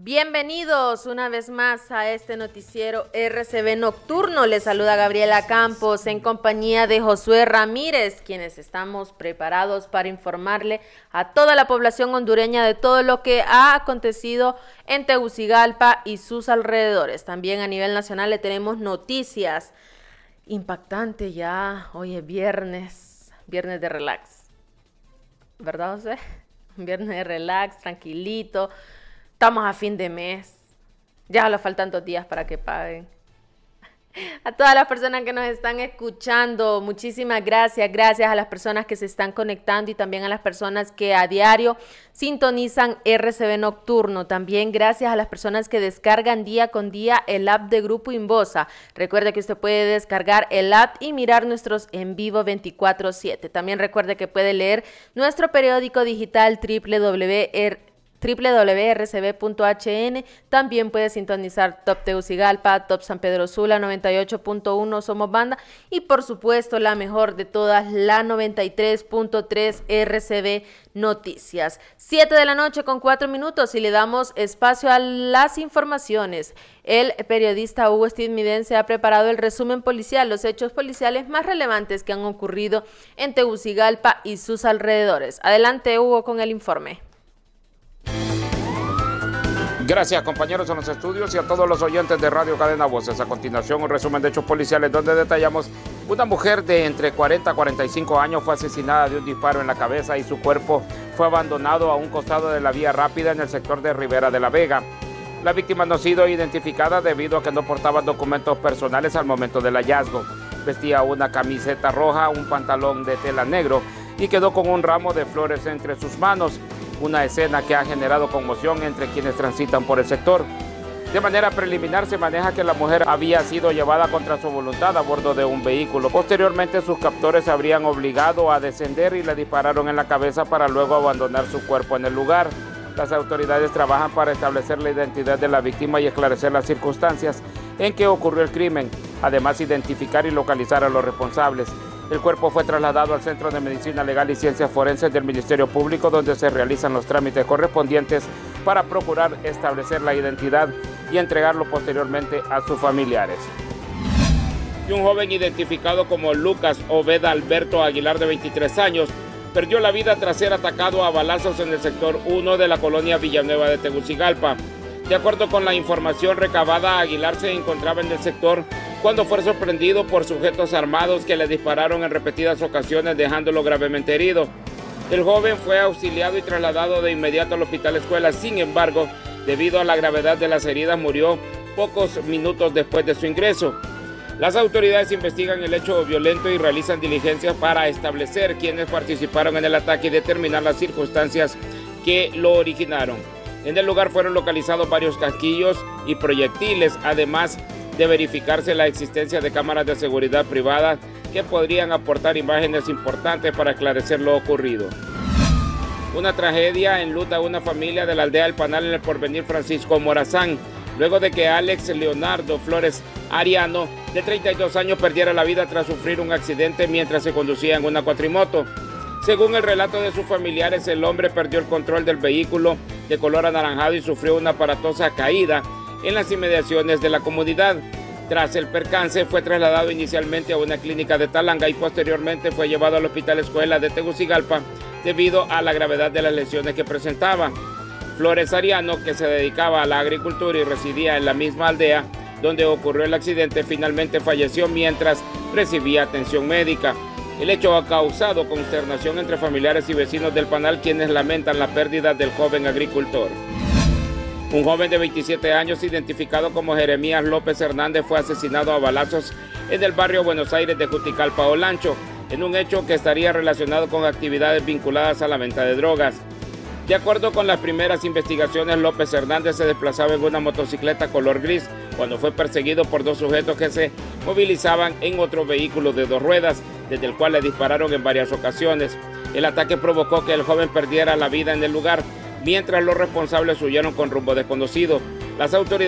Bienvenidos una vez más a este noticiero RCB Nocturno. Les saluda Gabriela Campos en compañía de Josué Ramírez, quienes estamos preparados para informarle a toda la población hondureña de todo lo que ha acontecido en Tegucigalpa y sus alrededores. También a nivel nacional le tenemos noticias impactantes ya. Hoy es viernes de relax, ¿verdad, José? Viernes de relax, tranquilito. Estamos a fin de mes, ya le faltan 2 días para que paguen. A todas las personas que nos están escuchando, muchísimas gracias. Gracias a las personas que se están conectando y también a las personas que a diario sintonizan RCB Nocturno. También gracias a las personas que descargan día con día el app de Grupo Inbosa. Recuerde que usted puede descargar el app y mirar nuestros en vivo 24/7. También recuerde que puede leer nuestro periódico digital www.rcb.hn. También puede sintonizar Top Tegucigalpa, Top San Pedro Sula, 98.1 Somos Banda y por supuesto la mejor de todas, la 93.3 RCB Noticias. 7:04 y le damos espacio a las informaciones. El periodista Hugo Estividense ha preparado el resumen policial, los hechos policiales más relevantes que han ocurrido en Tegucigalpa y sus alrededores. Adelante, Hugo, con el informe. Gracias, compañeros en los estudios y a todos los oyentes de Radio Cadena Voces. A continuación, un resumen de hechos policiales donde detallamos: una mujer de entre 40 a 45 años fue asesinada de un disparo en la cabeza y su cuerpo fue abandonado a un costado de la vía rápida en el sector de Ribera de la Vega. La víctima no ha sido identificada debido a que no portaba documentos personales al momento del hallazgo. Vestía una camiseta roja, un pantalón de tela negro y quedó con un ramo de flores entre sus manos. Una escena que ha generado conmoción entre quienes transitan por el sector. De manera preliminar se maneja que la mujer había sido llevada contra su voluntad a bordo de un vehículo. Posteriormente sus captores se habrían obligado a descender y le dispararon en la cabeza para luego abandonar su cuerpo en el lugar. Las autoridades trabajan para establecer la identidad de la víctima y esclarecer las circunstancias en que ocurrió el crimen. Además, identificar y localizar a los responsables. El cuerpo fue trasladado al Centro de Medicina Legal y Ciencias Forenses del Ministerio Público, donde se realizan los trámites correspondientes para procurar establecer la identidad y entregarlo posteriormente a sus familiares. Y un joven identificado como Lucas Oveda Alberto Aguilar, de 23 años, perdió la vida tras ser atacado a balazos en el sector 1 de la colonia Villanueva de Tegucigalpa. De acuerdo con la información recabada, Aguilar se encontraba en el sector cuando fue sorprendido por sujetos armados que le dispararon en repetidas ocasiones, dejándolo gravemente herido. El joven fue auxiliado y trasladado de inmediato al Hospital Escuela. Sin embargo, debido a la gravedad de las heridas, murió pocos minutos después de su ingreso. Las autoridades investigan el hecho violento y realizan diligencias para establecer quiénes participaron en el ataque y determinar las circunstancias que lo originaron. En el lugar fueron localizados varios casquillos y proyectiles, además de verificarse la existencia de cámaras de seguridad privadas que podrían aportar imágenes importantes para esclarecer lo ocurrido. Una tragedia enluta a una familia de la aldea El Panal en el Porvenir Francisco Morazán, luego de que Alex Leonardo Flores Ariano, de 32 años, perdiera la vida tras sufrir un accidente mientras se conducía en una cuatrimoto. Según el relato de sus familiares, el hombre perdió el control del vehículo de color anaranjado y sufrió una aparatosa caída en las inmediaciones de la comunidad. Tras el percance, fue trasladado inicialmente a una clínica de Talanga y posteriormente fue llevado al Hospital Escuela de Tegucigalpa debido a la gravedad de las lesiones que presentaba. Flores Ariano, que se dedicaba a la agricultura y residía en la misma aldea donde ocurrió el accidente, finalmente falleció mientras recibía atención médica. El hecho ha causado consternación entre familiares y vecinos del Panal, quienes lamentan la pérdida del joven agricultor. Un joven de 27 años, identificado como Jeremías López Hernández, fue asesinado a balazos en el barrio Buenos Aires de Juticalpa, Olancho, en un hecho que estaría relacionado con actividades vinculadas a la venta de drogas. De acuerdo con las primeras investigaciones, López Hernández se desplazaba en una motocicleta color gris cuando fue perseguido por 2 sujetos que se movilizaban en otro vehículo de 2 ruedas, desde el cual le dispararon en varias ocasiones. El ataque provocó que el joven perdiera la vida en el lugar, mientras los responsables huyeron con rumbo desconocido. Las autoridades